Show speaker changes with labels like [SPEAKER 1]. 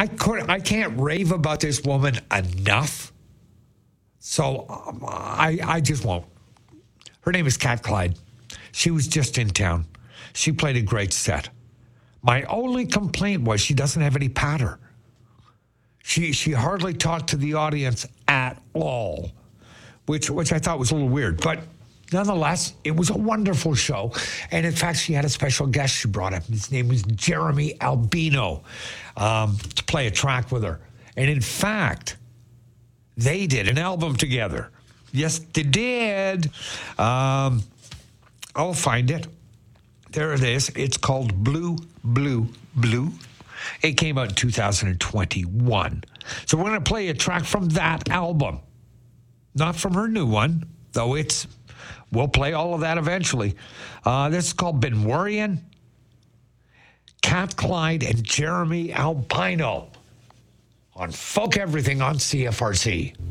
[SPEAKER 1] I can't rave about this woman enough. So I just won't. Her name is Kat Clyde. She was just in town. She played a great set. My only complaint was she doesn't have any patter. She hardly talked to the audience at all, which I thought was a little weird. But nonetheless, it was a wonderful show. And in fact, she had a special guest she brought up. His name was Jeremy Albino to play a track with her. And in fact, they did an album together. Yes, they did. I'll find it. There it is. It's called Blue, Blue, Blue. It came out in 2021. So we're going to play a track from that album. Not from her new one, though we'll play all of that eventually. This is called Been Worryin'. Kat Clyde and Jeremy Albino on Folk Everything on CFRC.